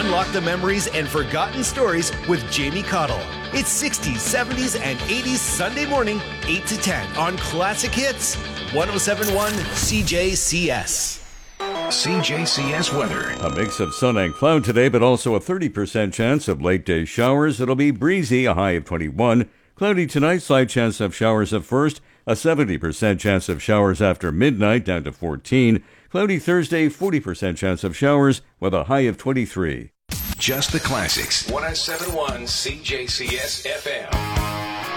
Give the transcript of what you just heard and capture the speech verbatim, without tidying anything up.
Unlock the memories and forgotten stories with Jamie Cottle. It's sixties, seventies, and eighties Sunday morning, eight to ten on Classic Hits, one oh seven point one C J C S. C J C S weather. A mix of sun and cloud today, but also a thirty percent chance of late day showers. It'll be breezy, a high of twenty-one. Cloudy tonight, slight chance of showers at first. A seventy percent chance of showers after midnight, down to fourteen. Cloudy Thursday, forty percent chance of showers with a high of twenty-three. Just the classics. one oh seven point one C J C S F M.